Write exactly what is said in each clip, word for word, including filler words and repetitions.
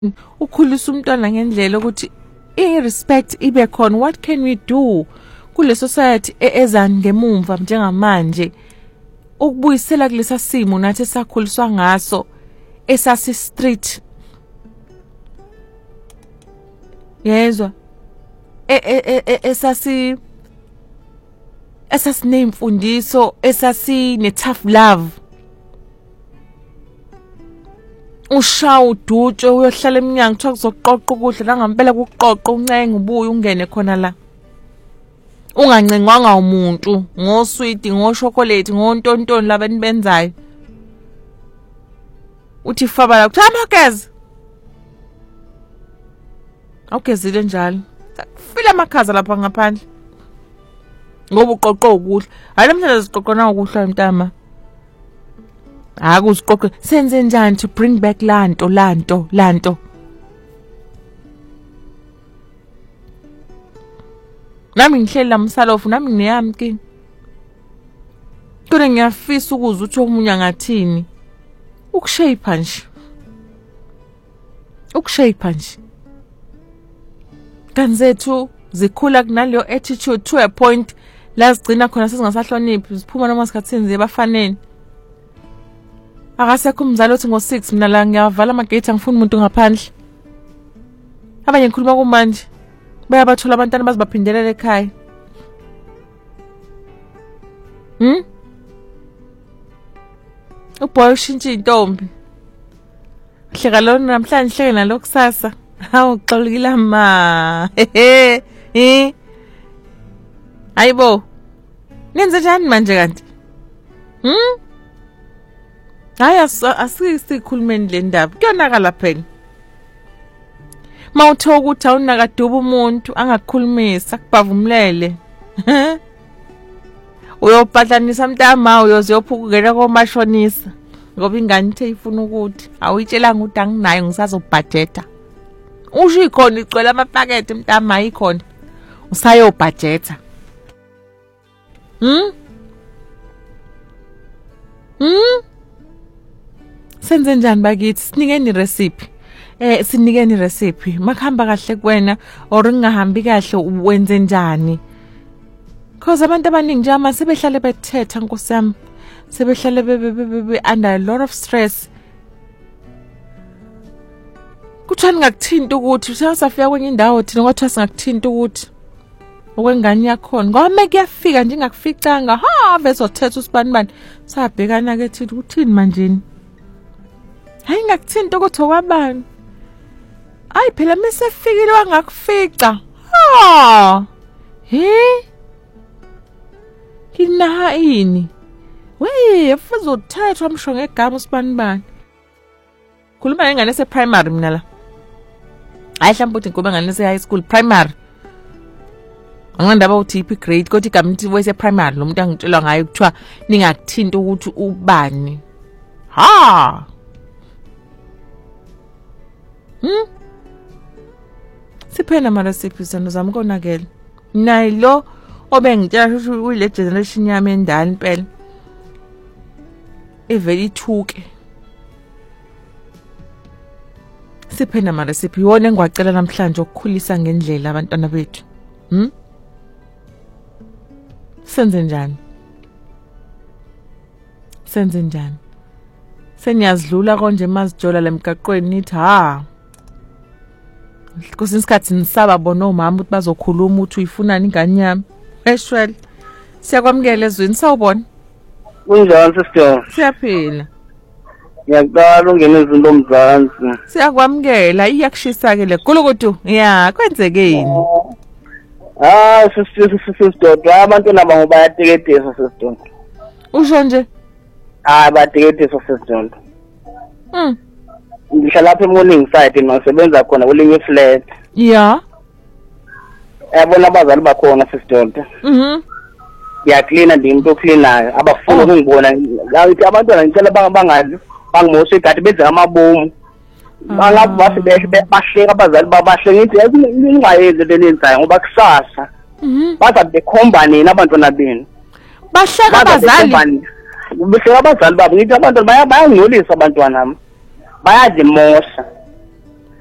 ukhulisa umntwana ngendlela ukuthi irespect ibe khona. What can we do kule society ezani ngemumva njengamanje ukubuyisela kulesa simo nathi sakhuliswa ngaso esasi street? Yezwa esasi esasi nemfundiso, esasi ne tough love. Ushawa udutshe uyohlala eminyango kuthiwa kuzoqoqa ukudla nangampela kuqoqa uncenge ubuye ungene khona la. Ungancengwanga umuntu ngosweet ngoshokolate ngontontoni labani benzayo. Uthi fabala kuthi amagezi. Awugezile njalo. Fila amakhaza lapha ngaphandle. Ngoba uqoqa ukudla. Hayi namhlanje siqoqona ukudla mntama. Akuziqoqe senze njani to bring back lanto lanto lanto. Nami ngihlela umsalofu nami ngiyami ki. Kodwa ngiyafisa ukuzwa uthi omunye ngathini. Ukushape nje. Ukushape nje. Kanzethu zikhula kunaleyo attitude to a point la sigcina khona sesingasahloniphi, siphuma noma sikhathini nje bafanele. Akasekho umzali othi ngo six mina la ngiyavala amagate angifuni umuntu ngaphandle. Abanye ngikhuluma kumanje bayabathola abantwana bazibaphindelela ekhaya. Hmm? Uboy ushintshe intombi. Hleka lo namhlanje hleke nalo kusasa. Hawu xolukile ma. Hehe. Eh. Ayibo. Nenze njani manje kanti? Hmm? Hayi asisikhulumeni le ndaba. Kuyonakala phela. Mawuthoka ukuthi awunakaduba umuntu angakukhulumisa kubavumlele. Uyobhadlanisa mntama uyoze yophukela komashonisa. Ngoba ingane ithe ifuna ukuthi awuyitshelanga ukuthi anginayo ngisazobhadjeta. Usho ikhona icwela amapakethe mntama ayikhona. Usayobhadjeta. Hmm? Hmm? Senze njani bakithi? Sinikeni recipe. Eh sinikeni recipe. Makhamba kahle kuwena or ngingahambi kahle wenze njani? Because abantu abaningi nje ama sebehlale bethetha Nkosi yami. Sebehlale be under a lot of stress. Kuthani ngakuthinta ukuthi usafika kwenye indawo thina kwathi singakuthinta ukuthi okwengane yakhona ngoba mekuyafika nje ngakuficanga ha bezothetha usibani bani sabhekana ke thithi uthini manje. Hayi ngakuthinta ukuthi okwabani. Ayi phela mesefikile wangakufica. Ha. He? Kina ini? We, mfuzo thathwa msho ngegama usibani bani. Khuluma ngengane ese primary mina la. Hayi mhlawumbe uthi ngoba ngane ese high school primary. Angandaba uthi iphi grade kodwa igama lithi wese primary lo muntu angitshela ngayo kuthiwa ningakuthinta ukuthi ubani. Ha. Hmm? Siphena ama recipes zami konakela. Nayi lo obengitshela ukuthi uyile generation yami endala impela. Eveli thuke. Siphena ama recipe yona engwacela namhlanje ukukhulisa ngendlela abantwana bethu. Hmm? Senze njani? Senze njani? Seniyazidlula konje mazijola lemgaqweni nithi ha. Kusinye isikhathi nisaba bona omama ukuthi bazokhuluma ukuthi uyifunani ingane yami. Eshwele. Siyakwamukela ezweni sawubona. Kunjani sister? Siyaphila. Ngiyaqala ungena izinto omzansi. Siyakwamukela iyakushisa ke le gulukudu. Ya, kwenzekeni? Ah, sister sister abantu naba ngobayateketisa sister. Usho nje? Ah, bayateketisa sister. Hmm. Ngihlala lapha eMorning Side ngisebenza khona kulinye flat. Yeah. Yabona abazali bakhona sister. Mhm. Ya cleaner ndimntu cleanayo abafuna ukungibona ngathi abantwana ngicela bangabangazi bangimoshe igadi benze amabomu. Bangabe base bahleka abazali babahle ngithi ingqayenze lenenzayo ngoba kusasa. Mhm. Baza bekhomba nina abantwana benu. Bahleka abazali. Behleka abazali babo ngithi abantwana bayangcolisa abantwana nami. Bayazimosha.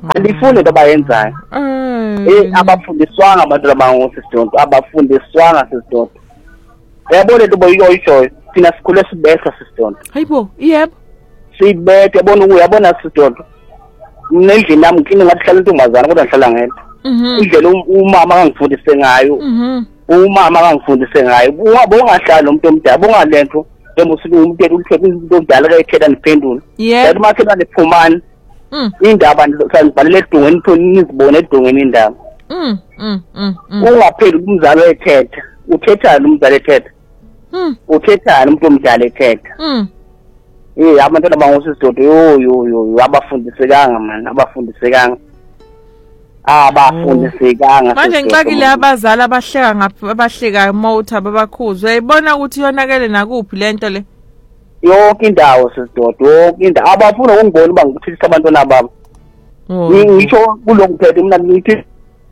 andifuni into abayenzayo. Eh abafundiswanga abantu abangosisidodo abafundiswanga sisidodo. Yabona into boyishoyo thina sikhule sibetha sisidodo. Hayibo yebo. Sibethe yabona uyabona sisidodo. Nendlela nami ngini ngathi hlala intombazana kodwa ngihlala ngedwa. Indlela umama angifundise ngayo. Umama angifundise ngayo. Bongahlala umuntu omdala bongalento emusuku umuntu uthethe into omdala kayithetha niphendula. Yathi makhela niphumana. Indaba sanibhalele edongeni thoni nizibone edongeni indaba. Mm mm mm. Ungapheli umzali ethetha. Uthethana umzali ethetha. Mm. Uthethana umuntu omdala ethetha. Mm. Eh abantwana bangosisidodo yo yo yo abafundisekanga man abafundisekanga. Abafundisekanga. Manje ngixakile abazali abahleka ngapha abahleka motor babakhuze. Uyayibona ukuthi yonakele nakuphi lento le? Yonke indawo sisidodo yonke indawo abafuna ukungibona uba ngikuthithisa abantwana babo. Ngisho kuloko phethe mina ngithi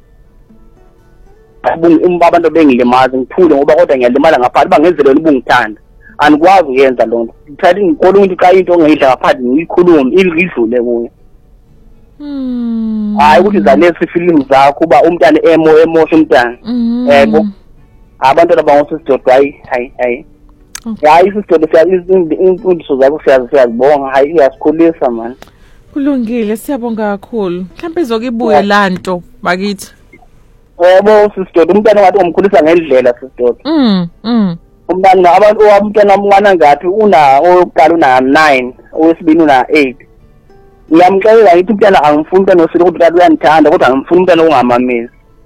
abantu bengilimaza ngithule ngoba kodwa ngiyalimala ngaphandle bangenzele ubungithanda. Anikwazi ukuyenza lonto. Ngithatha ngikole umuntu ka into ongayidla ngaphandle ngiyikhulume ilidlule kuye. Mm. Hayi ukuthi zalesi film zakho kuba umntana emo emosha umntana. Yebo. Abantwana bangosisidodo hayi hayi hayi. Hayi sisidodo imfundiso zakho siyazibonga hayi iyasikhulisa man. Kulungile siyabonga kakhulu. Mhlawumbe izokibuye lanto bakithi. Yebo sisidodo umntana wathi umkhulisa ngendlela sisidodo. Mm mm. Umntana abantu umntana omncane ngathi una oqala una nine owesibini una eight. Ngiyamxelela ngithi umntana angifuni umntana osile kodwa uyandithanda kodwa angifuni umntana ongamameli.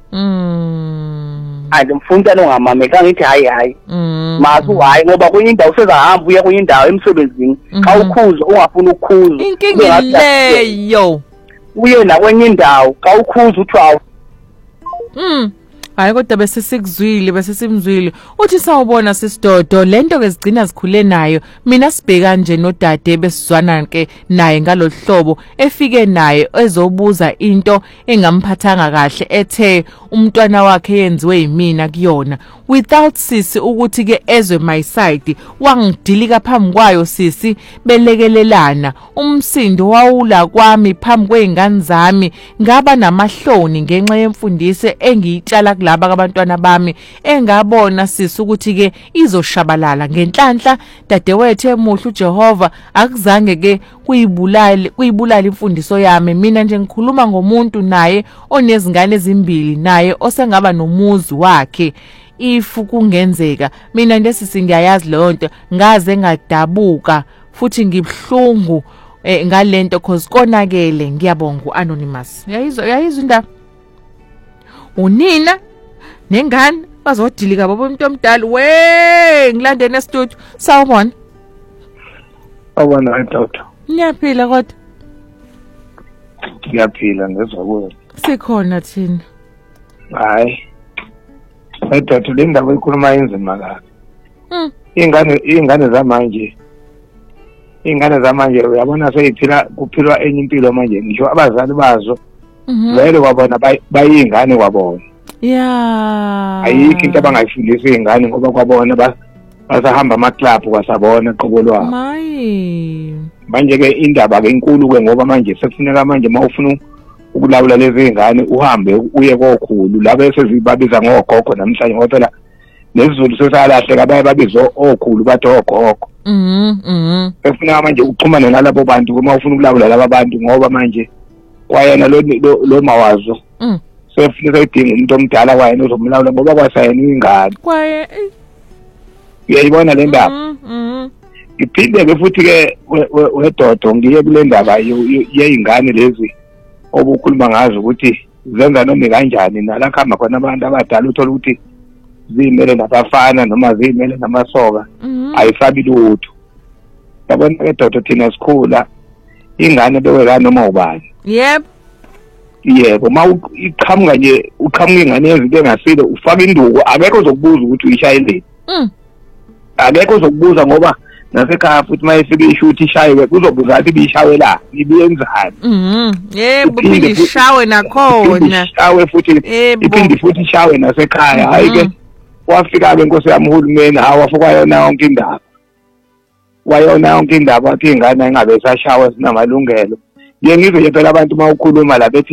Mm. Hayi ngifuna umntana ongamameli kangithi hayi hayi. Masu hayi ngoba kwenye indawo sezahamba uya kwenye indawo emsebenzini xa ukhuza ungafuni ukukhuza. Inkinga leyo. Uye la kwenye indawo xa ukhuza uthi Mm. Hayi kodwa bese sikuzwile bese simzwile. Uthi sawubona sisidodo lento ke sigcina sikhule nayo. Mina sibheka nje nodade besizwana ke naye ngalohlobo efike naye ezobuza into engamphathanga kahle ethe umntwana wakhe yenziwe yimina kuyona. Without sisi ukuthi ke ezwe my side wangidilika phambi kwayo sisi belekelelana. Umsindo wawula kwami phambi kweingane zami ngaba namahloni ngenxa yemfundiso engiyitshala laba abantwana bami engabona sisi ukuthi ke izoshabalala ngenhlanhla dadewethu emuhle uJehova akuzange ke kuyibulali kuyibulala imfundiso yami mina nje ngikhuluma ngomuntu naye onezingane ezimbili naye osengaba nomuzi wakhe if kungenzeka mina ndesisi ngiyayazi lonto ngaze ngadabuka futhi ngibhlungu eh, ngalento cause konakele ngiyabonga uAnonymous yayizwa yayizwa indaba unina nengane bazodilika babo umuntu omdala we ngilandene studio sawubona awona doctor niyaphila kodwa ngiyaphila ngezwe kuwe sikhona thina hayi ayithathu le ndaba ekhuluma inzima kabi mm ingane ingane zamanje ingane zamanje uyabona seyiphila kuphilwa enye impilo manje ngisho abazali bazo vele kwabona bayingane kwabona yeah ayikho into abangayifundisa izingane ngoba kwabona basahamba ama club kwasabona qobolwa mayi manje ke indaba ke inkulu ke ngoba manje sekufuneka manje mawufuna ukulawula lezi zingane uhambe uye kokhulu la bese zibabiza ngogogo namhlanje ngoba phela nesizulu sesalahle kabaye babizwa okhulu bathi ogogo mhm mhm sekufuneka manje uxhumane nalabo bantu uma ufuna ukulawula laba bantu ngoba manje kwayena lo lo mawazo mm sefuna idinga umuntu omdala kwayena ozomlawula ngoba kwasayena ingane kwaye uyayibona le ndaba mhm iphinde ke futhi ke wedodo ngiye kule ndaba yeyingane lezi obukhuluma ngazo ukuthi zenza noma kanjani nala khamba khona abantu abadala uthola ukuthi zimele nabafana noma zimele namasoka ayisabi lutho yabona wedodo thina sikhula ingane beweka noma ubani yebo yebo ma iqhamuka nje uqhamuka ingane yezinto engasile ufaka induku akekho ozokubuza ukuthi uyishayeleni mm akekho ozokubuza ngoba nasekhaya futhi mayifike ishuthi ishayiwe kuzobuza ukuthi bishawela ibiyenzani mhm yebo phinde ishawe nakhona ishawe futhi iphinde futhi ishawe nasekhaya hayi ke wafika ke inkosi yamhulumeni awafika yona yonke indaba wayona yonke indaba athi ingane ingabe sashawa sinamalungelo Ye ngizwe phela abantu mawukhuluma la bethi